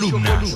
Columnas.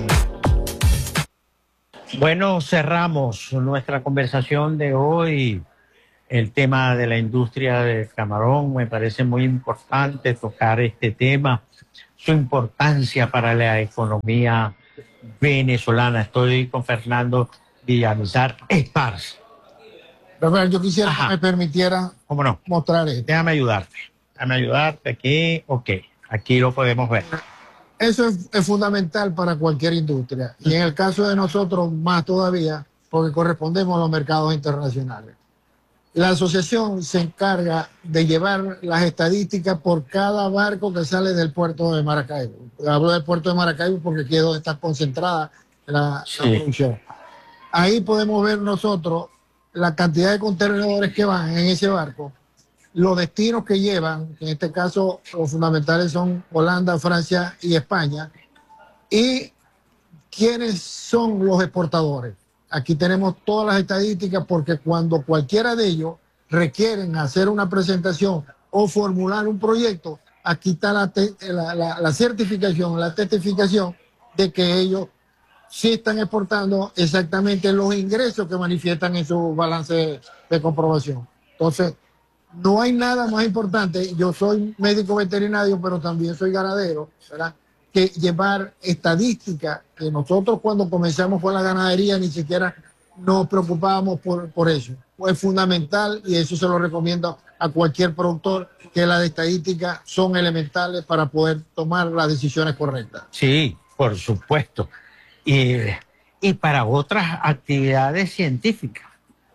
Bueno, cerramos nuestra conversación de hoy. El tema de la industria del camarón, me parece muy importante tocar este tema, su importancia para la economía venezolana. Estoy con Fernando Villamizar Esparza. Rafael, yo quisiera que Ajá. me permitiera ¿Cómo no? mostrar esto. Déjame ayudarte. Déjame ayudarte aquí. Ok, aquí lo podemos ver. Eso es fundamental para cualquier industria. Y en el caso de nosotros, más todavía, porque correspondemos a los mercados internacionales. La asociación se encarga de llevar las estadísticas por cada barco que sale del puerto de Maracaibo. Hablo del puerto de Maracaibo porque aquí es donde está concentrada la producción. Ahí podemos ver nosotros la cantidad de contenedores que van en ese barco, los destinos que llevan, que en este caso los fundamentales son Holanda, Francia y España, y quiénes son los exportadores. Aquí tenemos todas las estadísticas porque cuando cualquiera de ellos requieren hacer una presentación o formular un proyecto, aquí está la certificación, la testificación de que ellos sí están exportando exactamente los ingresos que manifiestan en su balance de comprobación. Entonces, no hay nada más importante. Yo soy médico veterinario, pero también soy ganadero, ¿verdad? Que llevar estadística, que nosotros cuando comenzamos con la ganadería ni siquiera nos preocupábamos por eso. Es fundamental y eso se lo recomiendo a cualquier productor, que las estadísticas son elementales para poder tomar las decisiones correctas. Sí, por supuesto. Y para otras actividades científicas.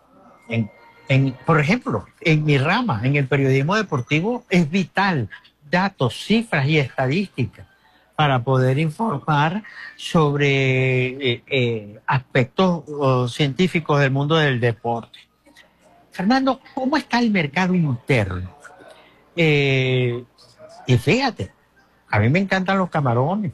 Por ejemplo, en mi rama, en el periodismo deportivo, es vital datos, cifras y estadísticas para poder informar sobre aspectos científicos del mundo del deporte. Fernando, ¿cómo está el mercado interno? Y fíjate, a mí me encantan los camarones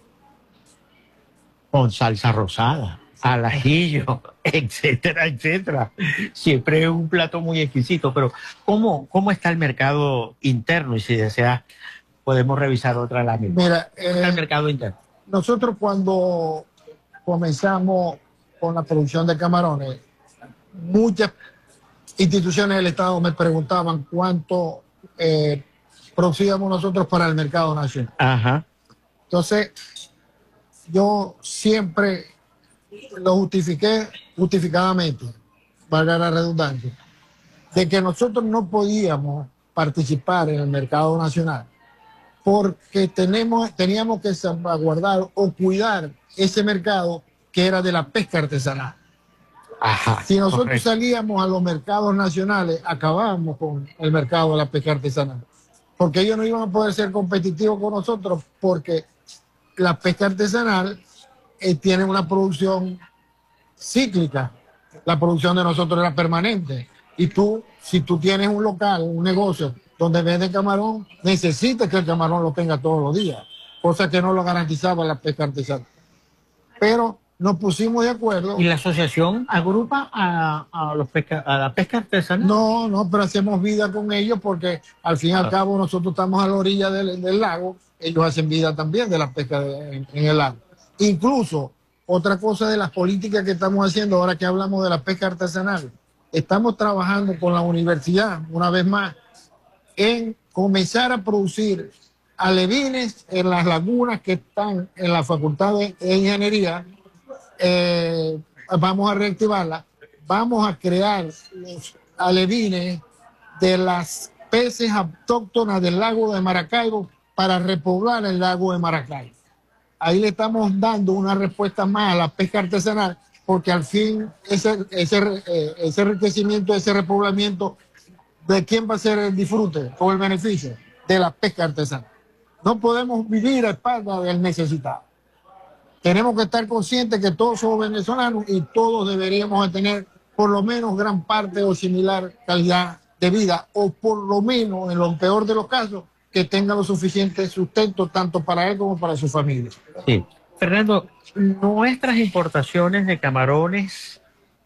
con salsa rosada, al ajillo, etcétera, etcétera. Siempre es un plato muy exquisito, pero ¿cómo está el mercado interno? Y si deseas, podemos revisar otra lámina. Mira, ¿Cómo está el mercado interno? Nosotros cuando comenzamos con la producción de camarones, muchas instituciones del Estado me preguntaban cuánto producíamos nosotros para el mercado nacional. Ajá. Entonces, yo siempre lo justifiqué justificadamente, valga la redundancia, de que nosotros no podíamos participar en el mercado nacional porque teníamos que salvaguardar o cuidar ese mercado que era de la pesca artesanal. Ajá, si nosotros correcto. salíamos a los mercados nacionales, acabábamos con el mercado de la pesca artesanal, porque ellos no iban a poder ser competitivos con nosotros, porque la pesca artesanal tiene una producción cíclica. La producción de nosotros era permanente. Y tú, si tú tienes un local, un negocio donde venden camarón, necesitas que el camarón lo tenga todos los días, cosa que no lo garantizaba la pesca artesanal. Pero nos pusimos de acuerdo. ¿Y la asociación agrupa a la pesca artesanal? No, pero hacemos vida con ellos porque al fin y al cabo nosotros estamos a la orilla del lago, ellos hacen vida también de la pesca en el lago. Incluso, otra cosa de las políticas que estamos haciendo ahora que hablamos de la pesca artesanal, estamos trabajando con la universidad, una vez más, en comenzar a producir alevines en las lagunas que están en la Facultad de Ingeniería. Vamos a reactivarla, vamos a crear los alevines de las peces autóctonas del lago de Maracaibo para repoblar el lago de Maracaibo. Ahí le estamos dando una respuesta más a la pesca artesanal, porque al fin ese enriquecimiento, ese repoblamiento, ¿de quién va a ser el disfrute o el beneficio? De la pesca artesanal. No podemos vivir a espaldas del necesitado. Tenemos que estar conscientes que todos somos venezolanos y todos deberíamos tener por lo menos gran parte o similar calidad de vida, o por lo menos, en lo peor de los casos, que tenga lo suficiente sustento tanto para él como para su familia. Sí. Fernando, nuestras importaciones de camarones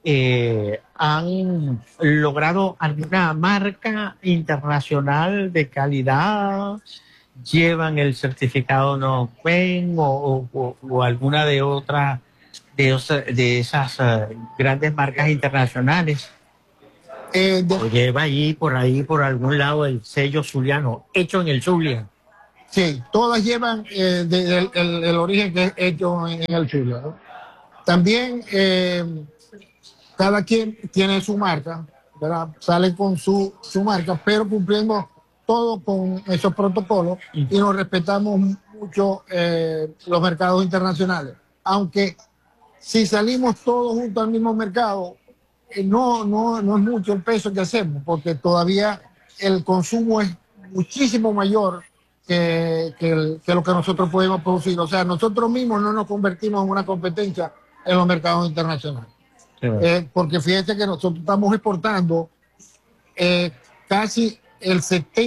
han logrado alguna marca internacional de calidad llevan el certificado no pen o alguna de otras de esas grandes marcas internacionales. O lleva allí, por ahí, por algún lado, el sello zuliano, hecho en el Zulia. Sí, todas llevan el origen que es hecho en el Zulia, ¿no? También cada quien tiene su marca, ¿verdad? Sale con su marca, pero cumpliendo todo con esos protocolos y nos respetamos mucho los mercados internacionales. Aunque si salimos todos juntos al mismo mercado, no es mucho el peso que hacemos, porque todavía el consumo es muchísimo mayor que lo que nosotros podemos producir. O sea, nosotros mismos no nos convertimos en una competencia en los mercados internacionales. Sí. Porque fíjense que nosotros estamos exportando casi el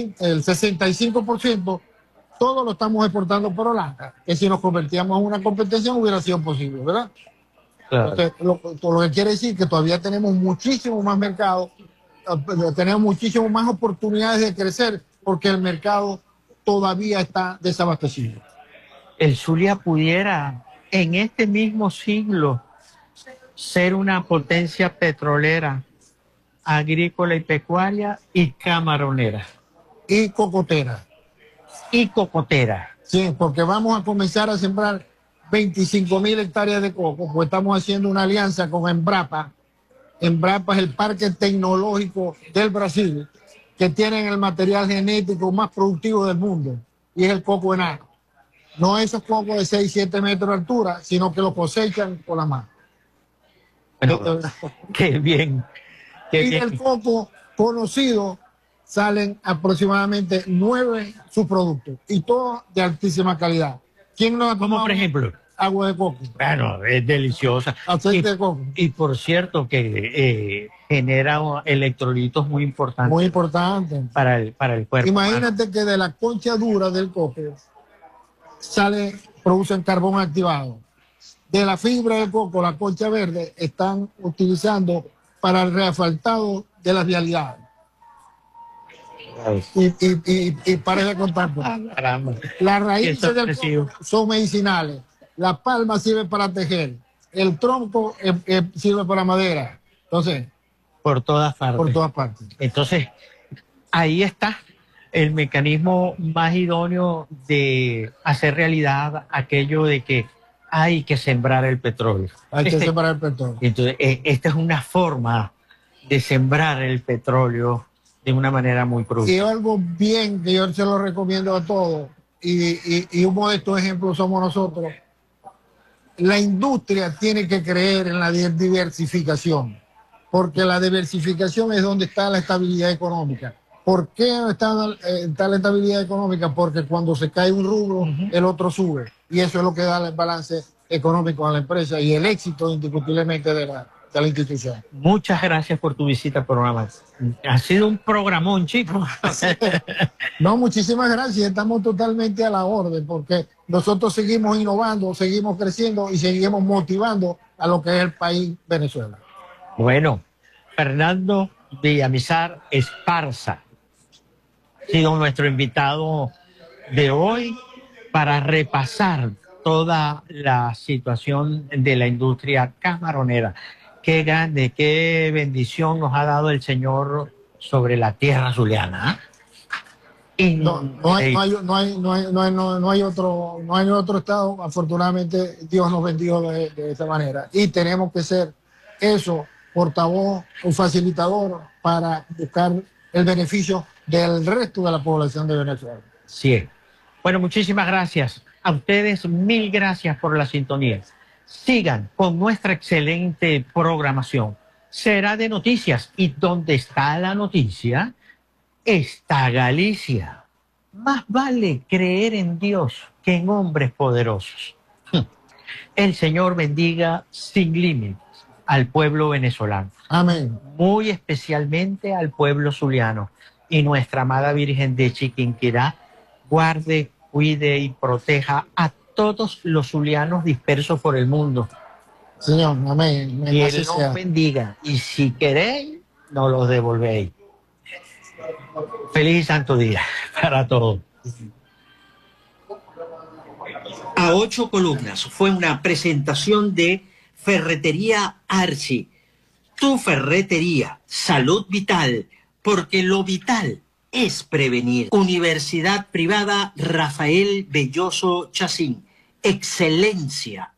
65%, todo lo estamos exportando por Holanda, que si nos convertíamos en una competencia no hubiera sido posible, ¿verdad? Claro. Entonces, lo que quiere decir que todavía tenemos muchísimo más mercado, tenemos muchísimo más oportunidades de crecer, porque el mercado todavía está desabastecido. El Zulia pudiera, en este mismo siglo, ser una potencia petrolera, agrícola y pecuaria y camaronera. Y cocotera. Y cocotera. Sí, porque vamos a comenzar a sembrar 25.000 hectáreas de coco, pues estamos haciendo una alianza con Embrapa. Embrapa es el parque tecnológico del Brasil, que tienen el material genético más productivo del mundo, y es el coco enano. No esos cocos de 6, 7 metros de altura, sino que lo cosechan con la mano. Bueno, qué bien. Qué y bien. El coco conocido salen aproximadamente 9 subproductos, y todos de altísima calidad. ¿Quién no ha tomado? Como por ejemplo, agua de coco. Bueno, es deliciosa. Aceite de coco. Y por cierto que genera electrolitos muy importantes. Muy importante. Para el cuerpo. Imagínate que de la concha dura del coco producen carbón activado. De la fibra del coco, la concha verde, están utilizando para el reasfaltado de las vialidades. Y para de contar. Las raíces del coco son medicinales. La palma sirve para tejer. El tronco sirve para madera. Entonces, por todas partes. Por todas partes. Entonces, ahí está el mecanismo más idóneo de hacer realidad aquello de que hay que sembrar el petróleo. Hay que sembrar el petróleo. Entonces, esta es una forma de sembrar el petróleo de una manera muy productiva. Y algo bien que yo se lo recomiendo a todos, y un modesto ejemplo somos nosotros. La industria tiene que creer en la diversificación, porque la diversificación es donde está la estabilidad económica. ¿Por qué está la estabilidad económica? Porque cuando se cae un rubro, el otro sube. Y eso es lo que da el balance económico a la empresa y el éxito indiscutiblemente de la institución. Muchas gracias por tu visita al programa. Ha sido un programón, chico. No, muchísimas gracias. Estamos totalmente a la orden, porque nosotros seguimos innovando, seguimos creciendo y seguimos motivando a lo que es el país Venezuela. Bueno, Fernando Villamizar Esparza ha sido nuestro invitado de hoy para repasar toda la situación de la industria camaronera. Qué grande, qué bendición nos ha dado el Señor sobre la tierra zuliana. No hay otro estado. Afortunadamente Dios nos bendijo de esta manera, y tenemos que ser eso, portavoz, un facilitador para buscar el beneficio del resto de la población de Venezuela. Sí. Bueno, muchísimas gracias. A ustedes, mil gracias por la sintonía. Sigan con nuestra excelente programación. Será de noticias, y donde está la noticia, está Galicia. Más vale creer en Dios que en hombres poderosos. El Señor bendiga sin límites al pueblo venezolano. Amén. Muy especialmente al pueblo zuliano. Y nuestra amada Virgen de Chiquinquirá guarde, cuide y proteja a todos los zulianos dispersos por el mundo. Señor, amén. Y Él nos bendiga. Y si queréis, nos los devolvéis. Feliz y santo día para todos. a 8 columnas. Fue una presentación de Ferretería Archie. Tu ferretería, salud vital, porque lo vital es prevenir. Universidad Privada Rafael Belloso Chacín. Excelencia